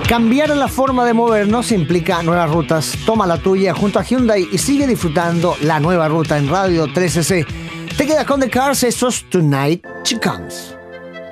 Cambiar la forma de movernos implica nuevas rutas. Toma la tuya junto a Hyundai y sigue disfrutando la nueva ruta en Radio 13C. Te quedas con The Cars, esto es Tonight She Comes.